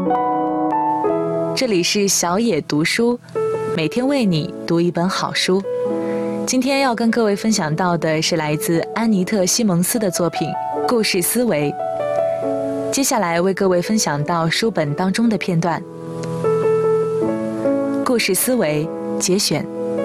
这里是小野读书，每天为你读一本好书。今天要跟各位分享到的是来自安妮特·西蒙斯的作品《故事思维》。接下来为各位分享到书本当中的片段。故事思维节选。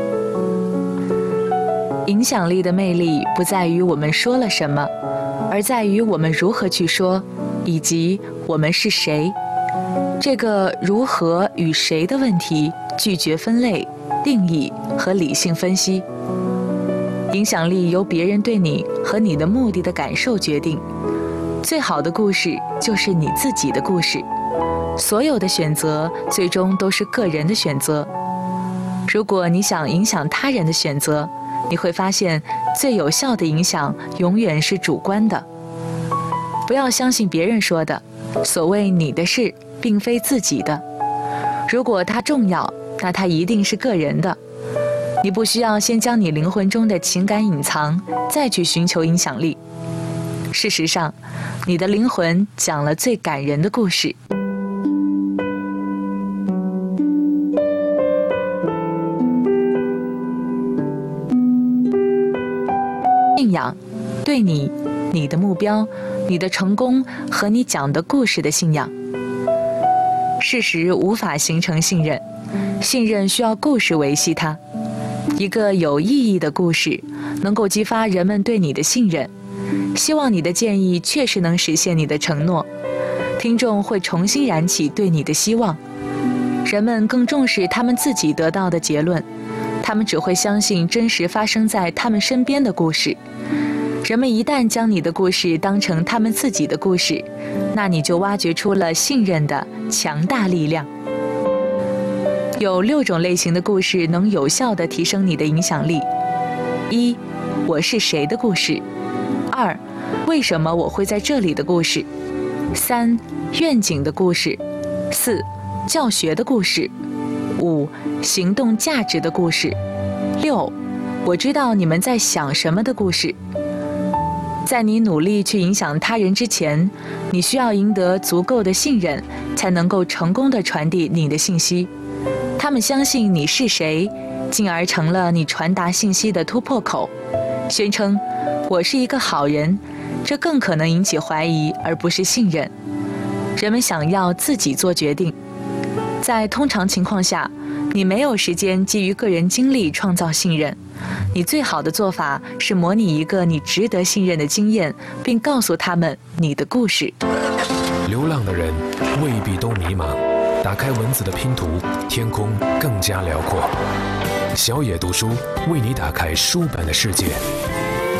影响力的魅力不在于我们说了什么，而在于我们如何去说，以及我们是谁。这个如何与谁的问题，拒绝分类、定义和理性分析。影响力由别人对你和你的目的的感受决定。最好的故事就是你自己的故事。所有的选择最终都是个人的选择。如果你想影响他人的选择，你会发现最有效的影响永远是主观的。不要相信别人说的，所谓你的事并非自己的。如果它重要，那它一定是个人的。你不需要先将你灵魂中的情感隐藏，再去寻求影响力。事实上，你的灵魂讲了最感人的故事。信仰，对你、你的目标、你的成功和你讲的故事的信仰。事实无法形成信任，信任需要故事维系它。一个有意义的故事能够激发人们对你的信任，希望你的建议确实能实现你的承诺，听众会重新燃起对你的希望。人们更重视他们自己得到的结论，他们只会相信真实发生在他们身边的故事。人们一旦将你的故事当成他们自己的故事，那你就挖掘出了信任的强大力量。有6种类型的故事能有效地提升你的影响力。1. 我是谁的故事。2. 为什么我会在这里的故事。3. 愿景的故事。4. 教学的故事。5. 行动价值的故事。6. 我知道你们在想什么的故事。在你努力去影响他人之前，你需要赢得足够的信任，才能够成功地传递你的信息。他们相信你是谁，进而成了你传达信息的突破口。宣称我是一个好人，这更可能引起怀疑而不是信任。人们想要自己做决定。在通常情况下，你没有时间基于个人经历创造信任。你最好的做法是模拟一个你值得信任的经验，并告诉他们你的故事。 流浪的人未必都迷茫，打开文字的拼图，天空更加辽阔。小野读书为你打开书本的世界。